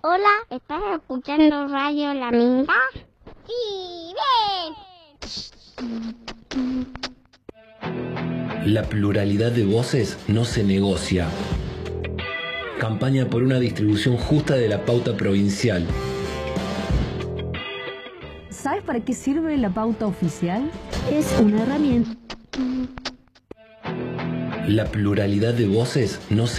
Hola, ¿estás escuchando Radio La Minga? ¡Sí, ven! La pluralidad de voces no se negocia. Campaña por una distribución justa de la pauta provincial. ¿Sabes para qué sirve la pauta oficial? Es una herramienta. La pluralidad de voces no se